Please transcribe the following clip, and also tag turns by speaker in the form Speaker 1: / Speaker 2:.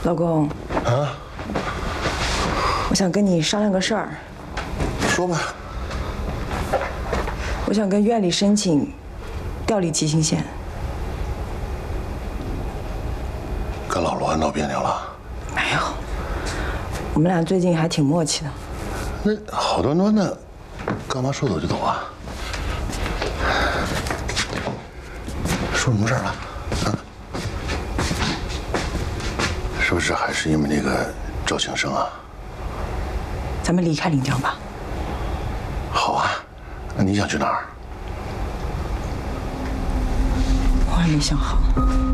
Speaker 1: 老公。啊。我想跟你商量个事儿。
Speaker 2: 说吧。
Speaker 1: 我想跟院里申请调离吉星县。
Speaker 2: 跟老罗闹别扭了？
Speaker 1: 没有。我们俩最近还挺默契的。
Speaker 2: 那好端端的，干嘛说走就走啊？出什么事儿了？啊？是不是还是因为那个赵庆生啊？
Speaker 1: 咱们离开临江吧。
Speaker 2: 好啊，那你想去哪儿？
Speaker 1: 我还没想好。